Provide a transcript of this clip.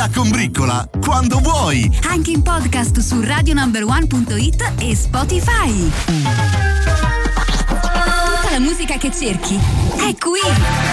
La Combriccola, quando vuoi. Anche in podcast su radionumber1.it e Spotify. Tutta la musica che cerchi è qui.